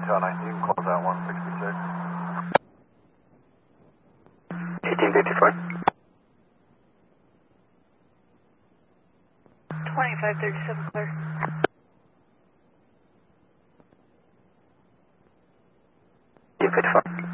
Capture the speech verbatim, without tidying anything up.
Tony. You can close out one sixty-six. eighteen fifty-four. twenty-five thirty-seven clear. eighteen fifty-four.